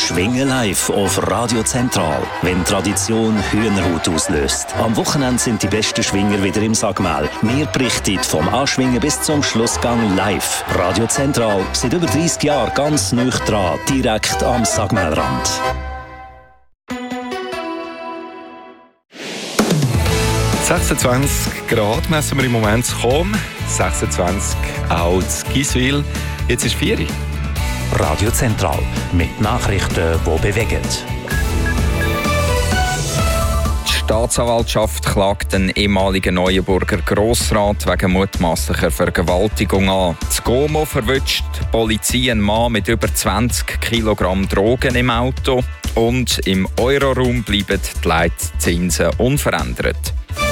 Schwingen live auf Radio Zentral, wenn Tradition Hühnerhaut auslöst. Am Wochenende sind die besten Schwinger wieder im Sagmel. Wir berichten vom Anschwingen bis zum Schlussgang live. Radio Zentral, seit über 30 Jahren ganz nah dran, direkt am Sagmelrand. «26 Grad messen wir im Moment zu Chom, 26 auch zu Giswil. Jetzt ist 4 Uhr. Radio Zentral mit Nachrichten, die bewegen. Die Staatsanwaltschaft klagt den ehemaligen Neuenburger Grossrat wegen mutmaßlicher Vergewaltigung an. Das GoMo verwünscht die Polizei einen Mann mit über 20 Kilogramm Drogen im Auto. Und im Euroraum bleiben die Leitzinsen unverändert.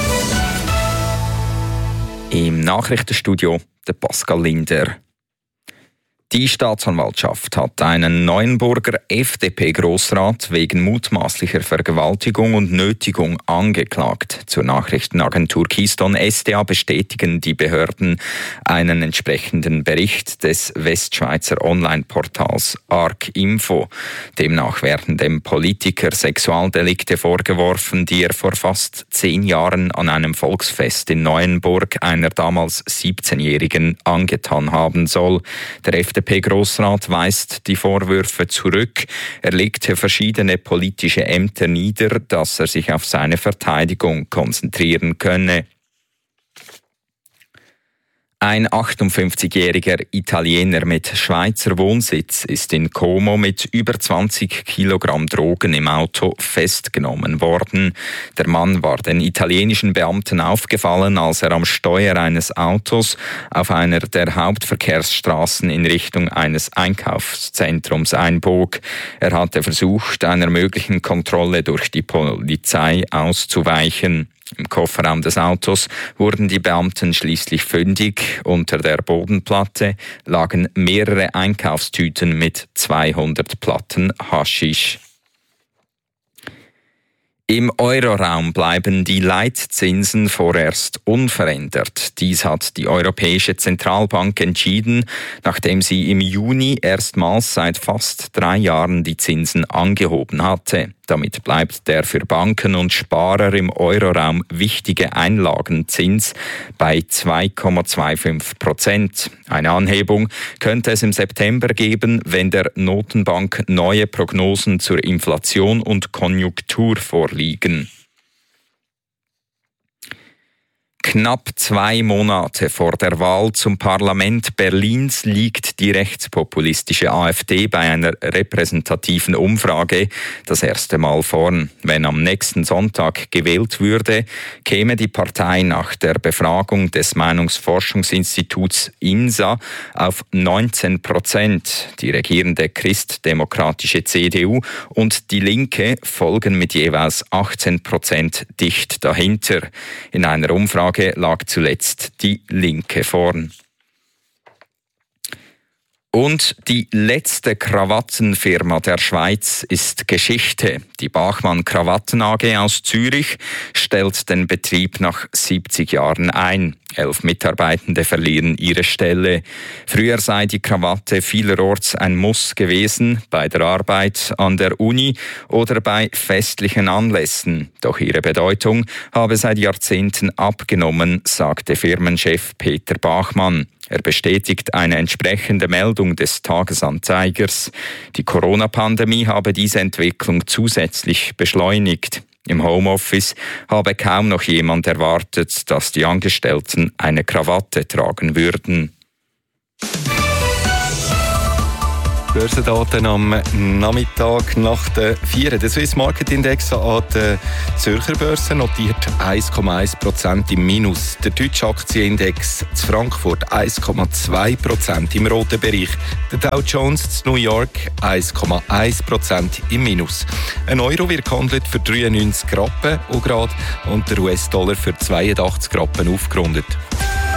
Im Nachrichtenstudio der Pascal Linder. Die Staatsanwaltschaft hat einen Neuenburger FDP-Grossrat wegen mutmaßlicher Vergewaltigung und Nötigung angeklagt. Zur Nachrichtenagentur Keystone SDA bestätigen die Behörden einen entsprechenden Bericht des Westschweizer Online-Portals ARC-Info. Demnach werden dem Politiker Sexualdelikte vorgeworfen, die er vor fast 10 Jahren an einem Volksfest in Neuenburg einer damals 17-Jährigen angetan haben soll. Der FDP-Grossrat weist die Vorwürfe zurück. Er legte verschiedene politische Ämter nieder, dass er sich auf seine Verteidigung konzentrieren könne. Ein 58-jähriger Italiener mit Schweizer Wohnsitz ist in Como mit über 20 Kilogramm Drogen im Auto festgenommen worden. Der Mann war den italienischen Beamten aufgefallen, als er am Steuer eines Autos auf einer der Hauptverkehrsstraßen in Richtung eines Einkaufszentrums einbog. Er hatte versucht, einer möglichen Kontrolle durch die Polizei auszuweichen. Im Kofferraum des Autos wurden die Beamten schließlich fündig. Unter der Bodenplatte lagen mehrere Einkaufstüten mit 200 Platten Haschisch. Im Euroraum bleiben die Leitzinsen vorerst unverändert. Dies hat die Europäische Zentralbank entschieden, nachdem sie im Juni erstmals seit fast 3 Jahren die Zinsen angehoben hatte. Damit bleibt der für Banken und Sparer im Euroraum wichtige Einlagenzins bei 2,25%. Eine Anhebung könnte es im September geben, wenn der Notenbank neue Prognosen zur Inflation und Konjunktur vorliegen. Knapp 2 Monate vor der Wahl zum Parlament Berlins liegt die rechtspopulistische AfD bei einer repräsentativen Umfrage das erste Mal vorn. Wenn am nächsten Sonntag gewählt würde, käme die Partei nach der Befragung des Meinungsforschungsinstituts INSA auf 19%. Die regierende christdemokratische CDU und die Linke folgen mit jeweils 18% dicht dahinter. In einer Umfrage lag zuletzt die Linke vorn. Und die letzte Krawattenfirma der Schweiz ist Geschichte. Die Bachmann Krawatten AG aus Zürich stellt den Betrieb nach 70 Jahren ein. 11 Mitarbeitende verlieren ihre Stelle. Früher sei die Krawatte vielerorts ein Muss gewesen, bei der Arbeit an der Uni oder bei festlichen Anlässen. Doch ihre Bedeutung habe seit Jahrzehnten abgenommen, sagte Firmenchef Peter Bachmann. Er bestätigt eine entsprechende Meldung des Tagesanzeigers. Die Corona-Pandemie habe diese Entwicklung zusätzlich beschleunigt. Im Homeoffice habe kaum noch jemand erwartet, dass die Angestellten eine Krawatte tragen würden. Börsendaten am Nachmittag nach der 4. Der Swiss Market Index an der Zürcher Börse notiert 1,1% im Minus. Der deutsche Aktienindex zu Frankfurt 1,2% im roten Bereich. Der Dow Jones zu New York 1,1% im Minus. Ein Euro wird gehandelt für 93 Rappen und der US-Dollar für 82 Rappen aufgerundet.